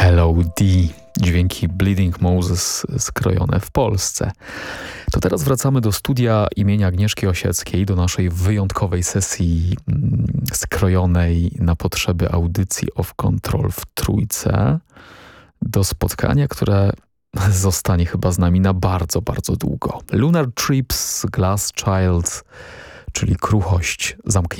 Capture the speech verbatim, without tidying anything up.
L O D, dźwięki Bleeding Moses skrojone w Polsce. To teraz wracamy do studia imienia Agnieszki Osieckiej, do naszej wyjątkowej sesji mm, skrojonej na potrzeby audycji Off Control w Trójce, do spotkania, które zostanie chyba z nami na bardzo, bardzo długo. Lunar Trips, Glass Child, czyli kruchość zamknięta.